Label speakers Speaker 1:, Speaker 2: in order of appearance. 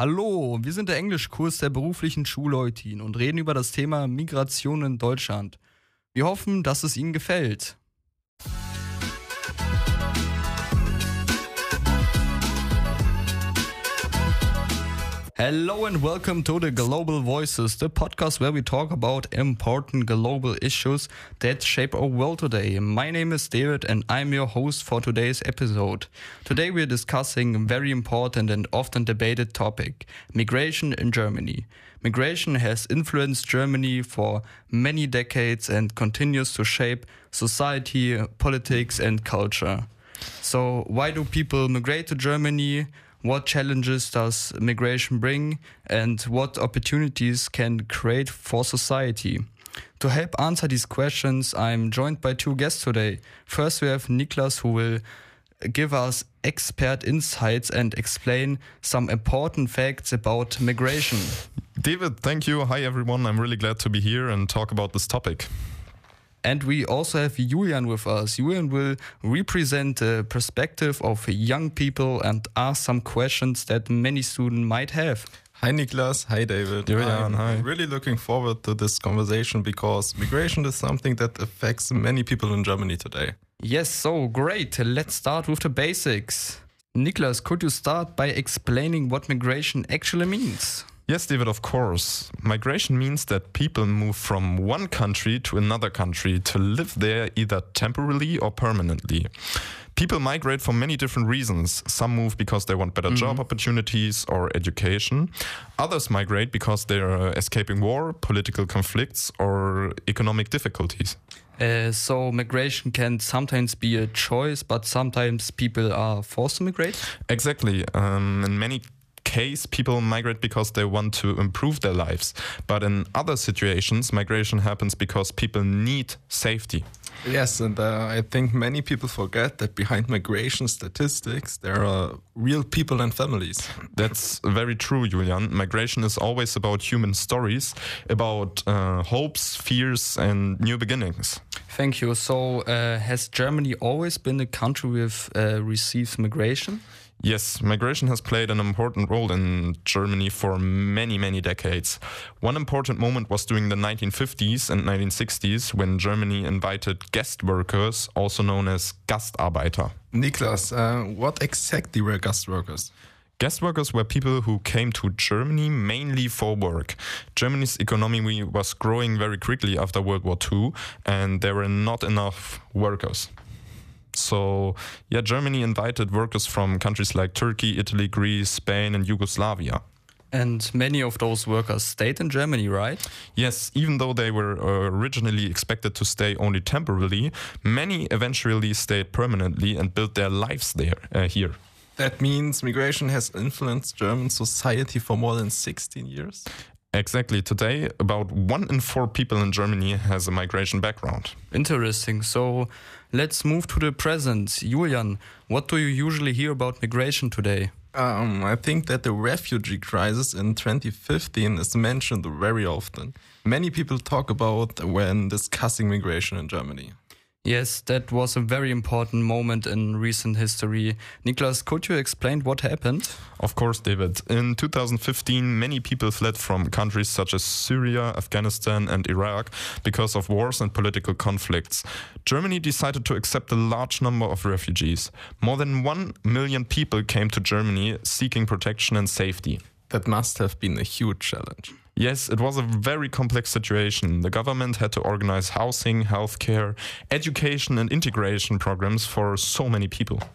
Speaker 1: Hallo, wir sind der Englischkurs der beruflichen Schulleute und reden über das Thema Migration in Deutschland. Wir hoffen, dass es Ihnen gefällt. Hello and welcome to the Global Voices, the podcast where we talk about important global issues that shape our world today. My name is David and I'm your host for today's episode. Today we are discussing a very important and often debated topic, migration in Germany. Migration has influenced Germany for many decades and continues to shape society, politics and culture. So why do people migrate to Germany? What challenges does migration bring and what opportunities can create for society? To help answer these questions, I'm joined by two guests today. First, we have Niklas, who will give us expert insights and explain some important facts about migration.
Speaker 2: David, thank you. Hi, everyone. I'm really glad to be here and talk about this topic.
Speaker 1: And we also have Julian with us. Julian will represent the perspective of young people and ask some questions that many students might have.
Speaker 3: Hi Niklas, hi David.
Speaker 2: Julian, hi.
Speaker 3: I'm really looking forward to this conversation because migration is something that affects many people in Germany today.
Speaker 1: Yes, so great. Let's start with the basics. Niklas, could you start by explaining what migration actually means?
Speaker 2: Yes, David, of course. Migration means that people move from one country to another country to live there either temporarily or permanently. People migrate for many different reasons. Some move because they want better job opportunities or education. Others migrate because they are escaping war, political conflicts, or economic difficulties.
Speaker 1: So migration can sometimes be a choice, but sometimes people are forced to migrate?
Speaker 2: Exactly. In many cases, people migrate because they want to improve their lives. But in other situations, migration happens because people need safety.
Speaker 3: Yes, and I think many people forget that behind migration statistics, there are real people and families.
Speaker 2: That's very true, Julian. Migration is always about human stories, about hopes, fears, and new beginnings.
Speaker 1: Thank you. So has Germany always been a country with received migration?
Speaker 2: Yes, migration has played an important role in Germany for many, many decades. One important moment was during the 1950s and 1960s when Germany invited guest workers, also known as Gastarbeiter.
Speaker 3: Niklas, what exactly were guest workers?
Speaker 2: Guest workers were people who came to Germany mainly for work. Germany's economy was growing very quickly after World War II, and there were not enough workers. So, Germany invited workers from countries like Turkey, Italy, Greece, Spain, and Yugoslavia.
Speaker 1: And many of those workers stayed in Germany, right?
Speaker 2: Yes, even though they were originally expected to stay only temporarily, many eventually stayed permanently and built their lives here.
Speaker 3: That means migration has influenced German society for more than 16 years?
Speaker 2: Exactly. Today, about 1 in 4 people in Germany has a migration background.
Speaker 1: Interesting. So let's move to the present. Julian, what do you usually hear about migration today?
Speaker 3: I think that the refugee crisis in 2015 is mentioned very often. Many people talk about when discussing migration in Germany.
Speaker 1: Yes, that was a very important moment in recent history. Niklas, could you explain what happened?
Speaker 2: Of course, David. In 2015, many people fled from countries such as Syria, Afghanistan, and Iraq because of wars and political conflicts. Germany decided to accept a large number of refugees. More than 1 million people came to Germany seeking protection and safety.
Speaker 3: That must have been a huge challenge.
Speaker 2: Yes, it was a very complex situation. The government had to organize housing, healthcare, education and integration programs for so many people.